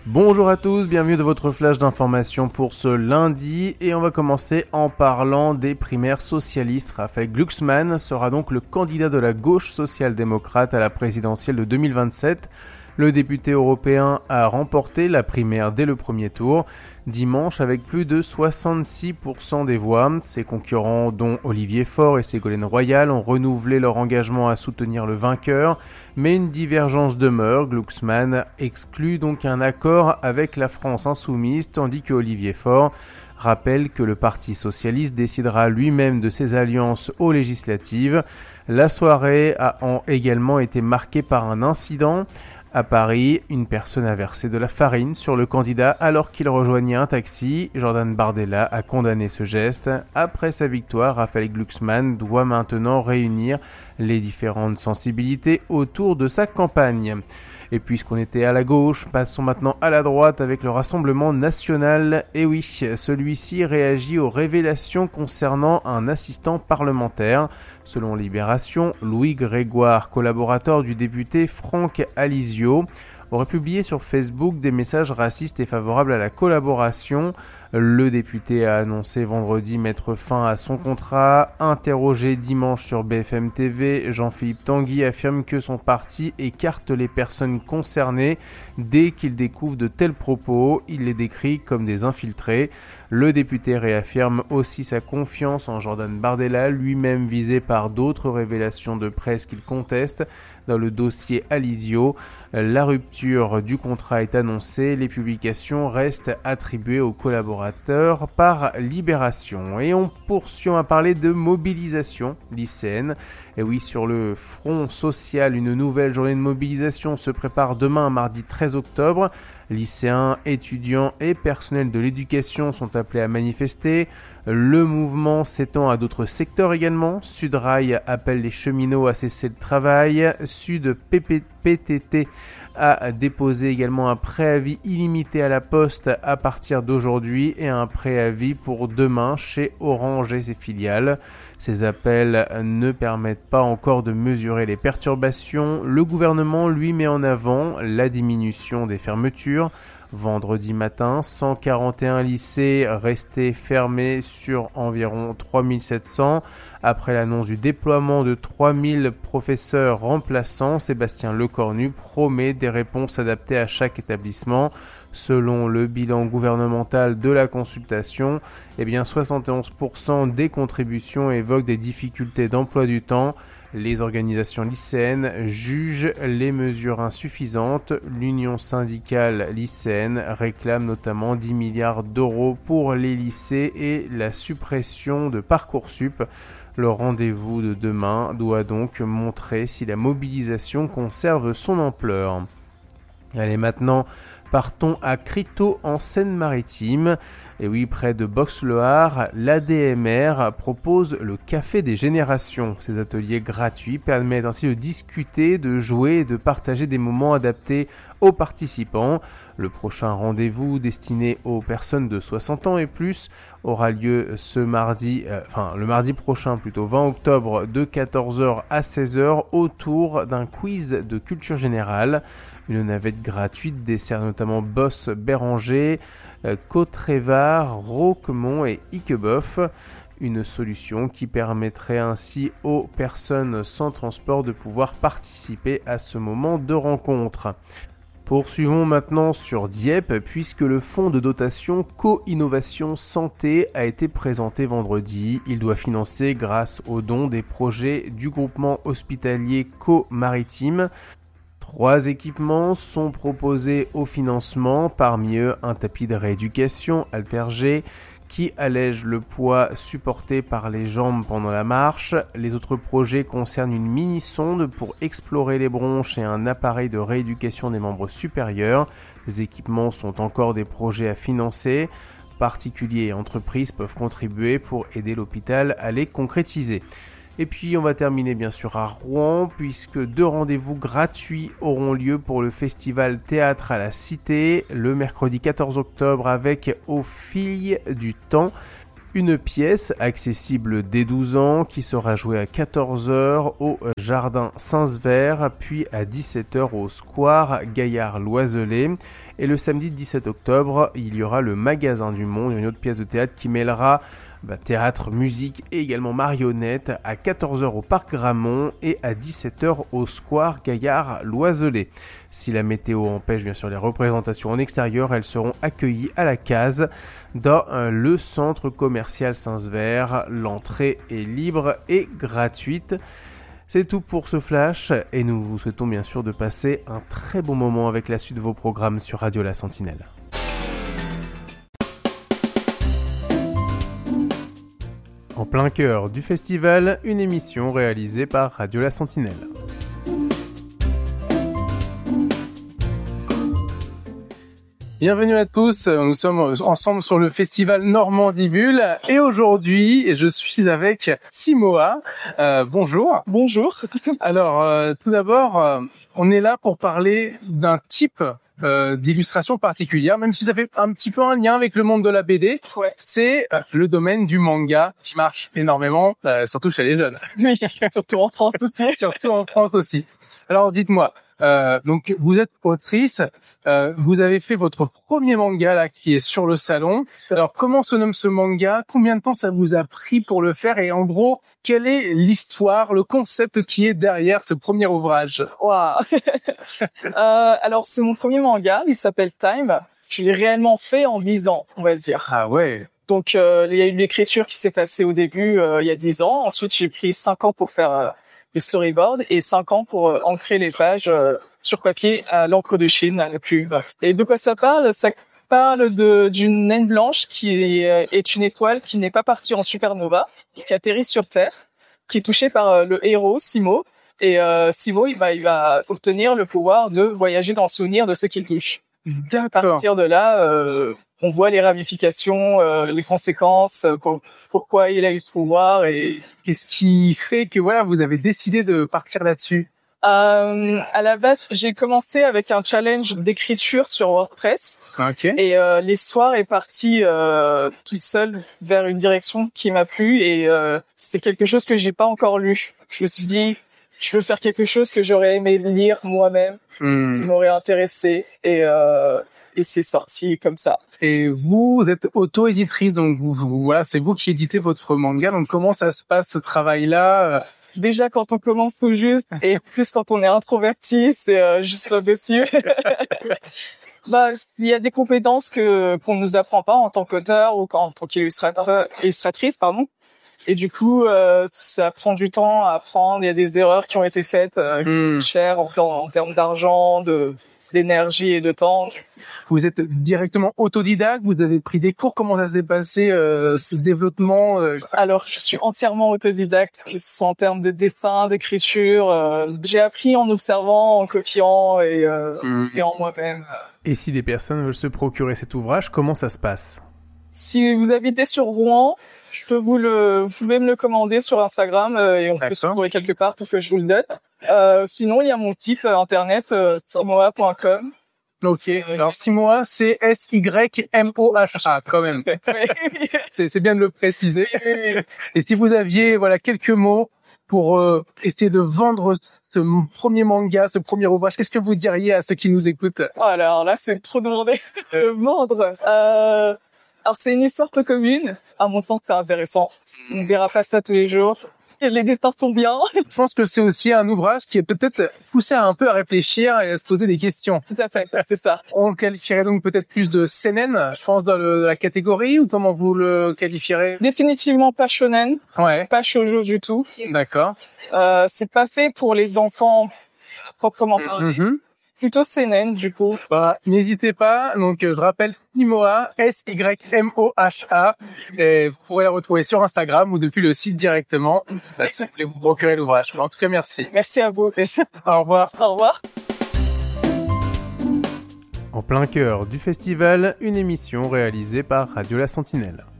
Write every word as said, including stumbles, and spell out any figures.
Bonjour à tous, bienvenue de votre flash d'information pour ce lundi et on va commencer en parlant des primaires socialistes. Raphaël Glucksmann sera donc le candidat de la gauche social-démocrate à la présidentielle de deux mille vingt-sept. Le député européen a remporté la primaire dès le premier tour, dimanche avec plus de soixante-six pour cent des voix. Ses concurrents, dont Olivier Faure et Ségolène Royal, ont renouvelé leur engagement à soutenir le vainqueur, mais une divergence demeure. Glucksmann exclut donc un accord avec la France insoumise, tandis que Olivier Faure rappelle que le Parti socialiste décidera lui-même de ses alliances aux législatives. La soirée a également été marquée par un incident. À Paris, une personne a versé de la farine sur le candidat alors qu'il rejoignait un taxi. Jordan Bardella a condamné ce geste. Après sa victoire, Raphaël Glucksmann doit maintenant réunir les différentes sensibilités autour de sa campagne. Et puisqu'on était à la gauche, passons maintenant à la droite avec le Rassemblement national. Et oui, celui-ci réagit aux révélations concernant un assistant parlementaire. Selon Libération, Louis Grégoire, collaborateur du député Franck Alizio, aurait publié sur Facebook des messages racistes et favorables à la collaboration. Le député a annoncé vendredi mettre fin à son contrat. Interrogé dimanche sur B F M T V, Jean-Philippe Tanguy affirme que son parti écarte les personnes concernées. Dès qu'il découvre de tels propos, il les décrit comme des infiltrés. Le député réaffirme aussi sa confiance en Jordan Bardella, lui-même visé par d'autres révélations de presse qu'il conteste. Dans le dossier Alizio, la rupture du contrat est annoncée. Les publications restent attribuées aux collaborateurs par Libération. Et on poursuit à parler de mobilisation lycéenne. Et oui, sur le front social, une nouvelle journée de mobilisation se prépare demain, mardi treize octobre. Lycéens, étudiants et personnels de l'éducation sont appelés à manifester. Le mouvement s'étend à d'autres secteurs également. Sudrail appelle les cheminots à cesser le travail. Sud P T T a déposé également un préavis illimité à la Poste à partir d'aujourd'hui et un préavis pour demain chez Orange et ses filiales. Ces appels ne permettent pas encore de mesurer les perturbations. Le gouvernement, lui, met en avant la diminution des fermetures. Vendredi matin, cent quarante et un lycées restaient fermés sur environ trois mille sept cents. Après l'annonce du déploiement de trois mille professeurs remplaçants, Sébastien Lecornu promet des réponses adaptées à chaque établissement. Selon le bilan gouvernemental de la consultation, eh bien soixante et onze pour cent des contributions évoquent des difficultés d'emploi du temps. Les organisations lycéennes jugent les mesures insuffisantes. L'Union syndicale lycéenne réclame notamment dix milliards d'euros pour les lycées et la suppression de Parcoursup. Le rendez-vous de demain doit donc montrer si la mobilisation conserve son ampleur. Allez, maintenant, partons à Criteau en Seine-Maritime. Et oui, près de Box-le-Hard, l'A D M R propose le Café des Générations. Ces ateliers gratuits permettent ainsi de discuter, de jouer et de partager des moments adaptés aux participants. Le prochain rendez-vous destiné aux personnes de soixante ans et plus aura lieu ce mardi, euh, enfin le mardi prochain plutôt, vingt octobre de quatorze heures à seize heures autour d'un quiz de culture générale. Une navette gratuite dessert notamment Boss Béranger, euh, Côte-Révard, Roquemont et Iquebeuf. Une solution qui permettrait ainsi aux personnes sans transport de pouvoir participer à ce moment de rencontre. Poursuivons maintenant sur Dieppe puisque le fonds de dotation Co-Innovation Santé a été présenté vendredi. Il doit financer grâce aux dons des projets du groupement hospitalier Co-Maritime. Trois équipements sont proposés au financement, parmi eux un tapis de rééducation Altergé qui allège le poids supporté par les jambes pendant la marche. Les autres projets concernent une mini-sonde pour explorer les bronches et un appareil de rééducation des membres supérieurs. Les équipements sont encore des projets à financer. Particuliers et entreprises peuvent contribuer pour aider l'hôpital à les concrétiser. Et puis on va terminer bien sûr à Rouen puisque deux rendez-vous gratuits auront lieu pour le festival Théâtre à la Cité le mercredi quatorze octobre avec Aux Filles du Temps. Une pièce accessible dès douze ans qui sera jouée à quatorze heures au Jardin Saint-Sever, puis à dix-sept heures au Square Gaillard-Loiselet. Et le samedi dix-sept octobre, il y aura le Magasin du Monde, une autre pièce de théâtre qui mêlera bah, théâtre, musique et également marionnettes à quatorze heures au Parc Gramont et à dix-sept heures au Square Gaillard-Loiselet. Si la météo empêche bien sûr les représentations en extérieur, elles seront accueillies à la case dans euh, le centre commercial Saint-Sever. L'entrée est libre et gratuite. C'est tout pour ce flash et nous vous souhaitons bien sûr de passer un très bon moment avec la suite de vos programmes sur Radio La Sentinelle. En plein cœur du festival, une émission réalisée par Radio La Sentinelle. Bienvenue à tous, nous sommes ensemble sur le festival Normandie Bulle et aujourd'hui je suis avec Simoa. Euh, bonjour. Bonjour. Alors euh, tout d'abord, euh, on est là pour parler d'un type euh, d'illustration particulière, même si ça fait un petit peu un lien avec le monde de la B D. Ouais. C'est euh, le domaine du manga qui marche énormément, euh, surtout chez les jeunes. Oui, surtout en France. Surtout en France aussi. Alors dites-moi. Euh, donc vous êtes autrice, euh, vous avez fait votre premier manga là qui est sur le salon. Alors comment se nomme ce manga? Combien de temps ça vous a pris pour le faire? Et en gros, quelle est l'histoire, le concept qui est derrière ce premier ouvrage? Waouh. euh, alors c'est mon premier manga, il s'appelle Time. Je l'ai réellement fait en dix ans, on va dire. Ah ouais. Donc euh, il y a eu l'écriture qui s'est passée au début euh, il y a dix ans. Ensuite j'ai pris cinq ans pour faire euh, le storyboard et cinq ans pour euh, ancrer les pages euh, sur papier à l'encre de Chine, à la plume. Et de quoi ça parle? Ça parle de d'une naine blanche qui est, est une étoile qui n'est pas partie en supernova, qui atterrit sur Terre, qui est touchée par euh, le héros Simo. Et euh, Simo, il va, il va obtenir le pouvoir de voyager dans le souvenir de ceux qu'il touche. D'accord. À partir de là, euh, on voit les ramifications, euh, les conséquences, euh, pour, pourquoi il a eu ce pouvoir et qu'est-ce qui fait que voilà vous avez décidé de partir là-dessus? Euh, à la base, j'ai commencé avec un challenge d'écriture sur WordPress. Ok. Et euh, l'histoire est partie euh, toute seule vers une direction qui m'a plu et euh, c'est quelque chose que j'ai pas encore lu. Je me suis dit, je veux faire quelque chose que j'aurais aimé lire moi-même, Hmm. qui m'aurait intéressé et euh, et c'est sorti comme ça. Et vous êtes auto-éditrice, donc vous, vous- voilà, c'est vous qui éditez votre manga. Donc comment ça se passe ce travail-là? Déjà quand on commence tout juste et plus quand on est introverti, c'est euh, juste pas possible. Bah, il y a des compétences que qu'on nous apprend pas en tant qu'auteur ou en tant qu'illustrateur, illustratrice, pardon. Et du coup, euh, ça prend du temps à apprendre. Il y a des erreurs qui ont été faites, euh, qui Hmm. coûtent cher en, temps- en termes d'argent, de d'énergie et de temps. Vous êtes directement autodidacte, vous avez pris des cours, comment ça s'est passé euh, ce développement euh... Alors, je suis entièrement autodidacte, que ce soit en termes de dessin, d'écriture. Euh, j'ai appris en observant, en copiant et, euh, Hmm. et en moi-même. Et si des personnes veulent se procurer cet ouvrage, comment ça se passe? Si vous habitez sur Rouen, je peux vous le, vous pouvez me le commander sur Instagram euh, et on peut se D'accord. trouver quelque part pour que je vous le donne. Euh, sinon, il y a mon site euh, internet euh, simoa point com. Ok, alors Simoa, c'est S Y M O H A quand même. C'est c'est bien de le préciser. Et si vous aviez voilà quelques mots pour euh, essayer de vendre ce m- premier manga, ce premier ouvrage, qu'est-ce que vous diriez à ceux qui nous écoutent? Oh, alors là, c'est trop demandé de vendre. Euh, alors, c'est une histoire peu commune. À mon sens, c'est intéressant. On verra pas ça tous les jours. Et les dessins sont bien. Je pense que c'est aussi un ouvrage qui est peut-être poussé un peu à réfléchir et à se poser des questions. Tout à fait, c'est ça. On le qualifierait donc peut-être plus de seinen, je pense, dans le- la catégorie, ou comment vous le qualifierez? Définitivement pas shonen, Ouais, pas shoujo du tout. d'accord. Euh, c'est pas fait pour les enfants proprement parlé. Mhm. Plutôt seinen, du coup. Bah, n'hésitez pas. Donc, euh, je rappelle Simoa, S Y M O H A. Et vous pourrez la retrouver sur Instagram ou depuis le site directement. Bah, si vous voulez vous procurer l'ouvrage. En tout cas, merci. Merci à vous. Au revoir. Au revoir. En plein cœur du festival, une émission réalisée par Radio La Sentinelle.